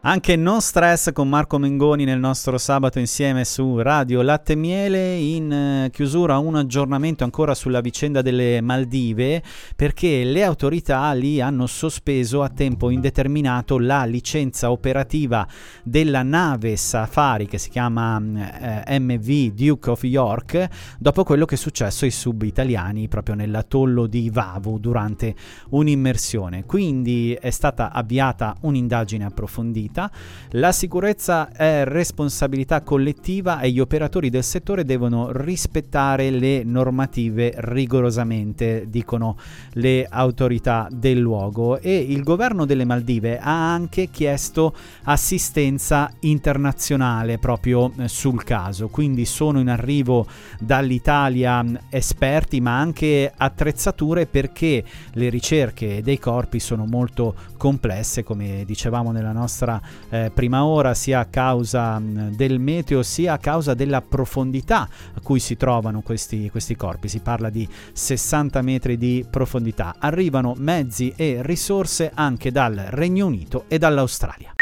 Anche No Stress con Marco Mengoni nel nostro sabato insieme su Radio Latte e Miele. In chiusura un aggiornamento ancora sulla vicenda delle Maldive, perché le autorità lì hanno sospeso a tempo indeterminato la licenza operativa della nave safari che si chiama MV Duke of York, dopo quello che è successo ai sub italiani proprio nell'atollo di Vavu durante un'immersione. Quindi è stata avviata un'indagine approfondita. La sicurezza è responsabilità collettiva e gli operatori del settore devono rispettare le normative rigorosamente, dicono le autorità del luogo. E il governo delle Maldive ha anche chiesto assistenza internazionale proprio sul caso, quindi sono in arrivo dall'Italia esperti ma anche attrezzature, perché le ricerche dei corpi sono molto complesse, come dicevamo nella nostra prima ora, sia a causa del meteo sia a causa della profondità a cui si trovano questi corpi. Si parla di 60 metri di profondità. Arrivano mezzi e risorse anche dal Regno Unito e dall'Australia.